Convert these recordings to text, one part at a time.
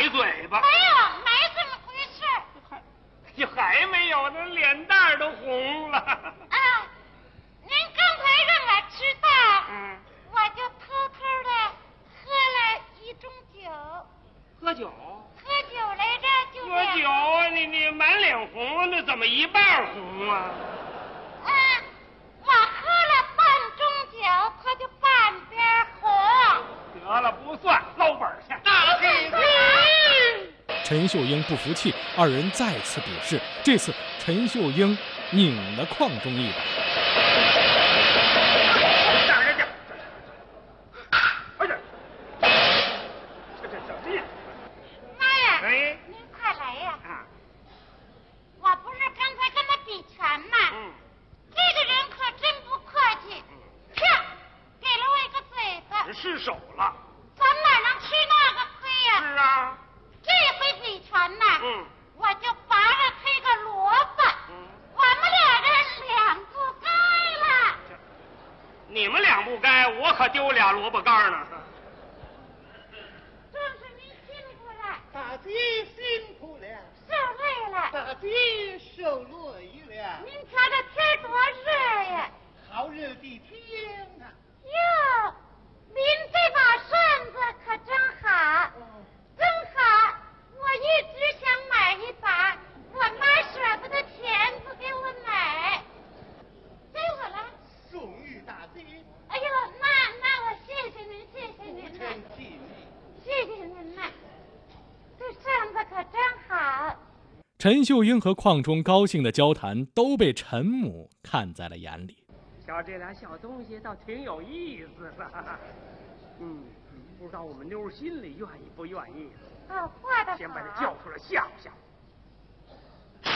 奶嘴巴。 没有，没这么回事。 还没有，那脸蛋都红了。 啊，您刚才让我知道，我就偷偷的喝了一盅酒。 喝酒？ 喝酒来着，就喝酒，你满脸红，那怎么一半红啊？ 我喝了半盅酒，它就半边红。 得了，不算，捞本去。大屁股！ 陈秀英不服气，二人再次比试。这次陈秀英拧了邝中一把。 失手了， 咱哪能吃那个亏呀？ 是啊， 这回比拳呢，我就拔了他个萝卜，我们俩人两不该了。 你们俩不该，我可丢俩萝卜干呢。 真是您辛苦了， 大姐辛苦了， 受累了， 大姐受累了。 您瞧这天多热呀， 好热的天呐！ 哟。您这把扇子可真好，真好！我一直想买一把，我妈舍不得钱不给我买，给我了。 送与大姐。 哎呦，那我谢谢您，谢谢您了，谢谢您了。这扇子可真好。 陈秀英和邝中高兴的交谈都被陈母看在了眼里。 瞧这俩小东西倒挺有意思的，不知道我们妞心里愿意不愿意。 画的好。 先把他叫出来吓唬吓唬。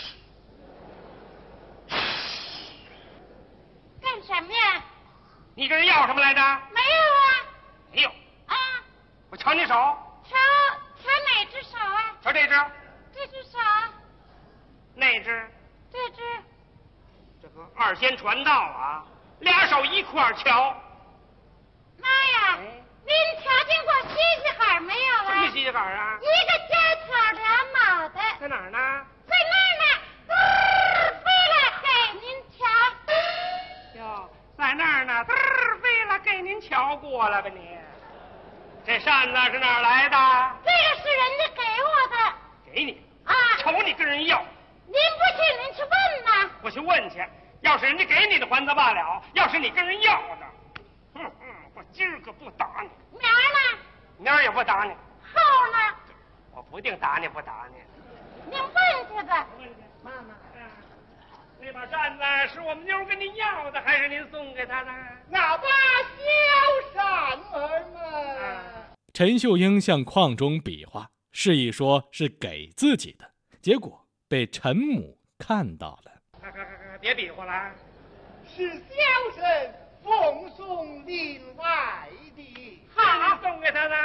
干什么呀？ 你跟人要什么来着？ 没有啊。 没有。 啊。 我瞧你手。 瞧哪只手啊？ 瞧这只。 这只手。 那只。 这只。 这个二仙传道啊，俩手一块瞧。 妈呀，您瞧见过西西海没有啊？ 什么西西海啊？ 一个尖挑两脑袋。 在哪儿呢？ 在那儿呢，飞了给您瞧。 哟，在那儿呢，飞了给您瞧过了吧你？这扇子是哪儿来的？ 这个是人家给我的。 给你啊？ 瞅你跟人要。 您不信，您去问呐。 我去问去，要是人家给你的还则罢了，要是你跟人要的，我今儿个不打你。 明儿呢？ 明儿也不打你。 后呢？ 我不定打你不打你。 您问去吧。 问去，妈妈，那把扇子是我们妞跟您要的，还是您送给她的？ 那把小扇儿嘛。 陈秀英向邝中比划，示意说是给自己的，结果被陈母看到了。 别比划了， 是小生奉送另外的。 好，送给他的。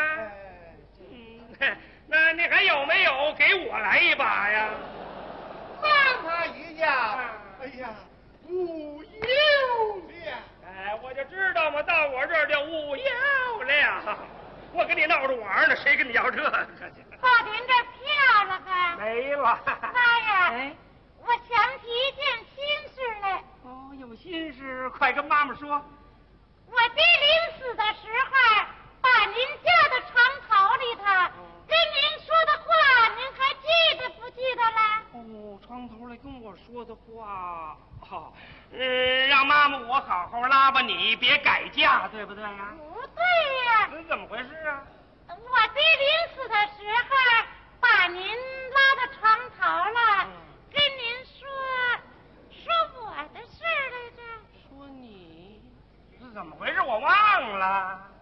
那你还有没有给我来一把呀？ 让他一要，哎呀，无有了。 哎，我就知道嘛，到我这儿就无有了。我跟你闹着玩呢，谁跟你要这个去？ 把您这票了吧？ 没了。 妈呀！我想起一件心事来。 哦，有心事，快跟妈妈说。 我爹临死的时候，把您叫到床头里头，跟您说的话，您还记得不记得了？ 哦，床头来跟我说的话，让妈妈我好好拉吧你，别改嫁，对不对呀？ 不对呀。 那怎么回事啊？ 我爹临死的时候，把您拉到床头了。跟您说我的事来着。 说你是怎么回事？我忘了。